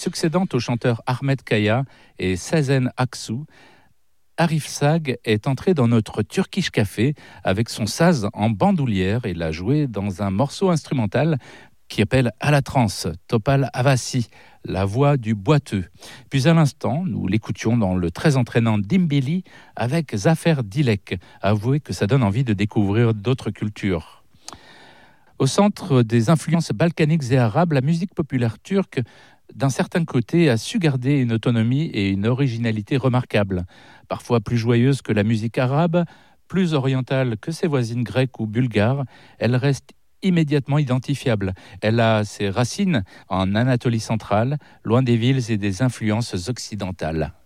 Succédant au chanteur Ahmed Kaya et Sezen Aksu, Arif Sag est entré dans notre Turkish Café avec son saz en bandoulière et l'a joué dans un morceau instrumental qui appelle à la trance, Topal Avasi, la voix du boiteux. Puis à l'instant, nous l'écoutions dans le très entraînant Dimbili avec Zafer Dilek. Avouez que ça donne envie de découvrir d'autres cultures. Au centre des influences balkaniques et arabes, la musique populaire turque, d'un certain côté, a su garder une autonomie et une originalité remarquables. Parfois plus joyeuse que la musique arabe, plus orientale que ses voisines grecques ou bulgares, elle reste immédiatement identifiable. Elle a ses racines en Anatolie centrale, loin des villes et des influences occidentales.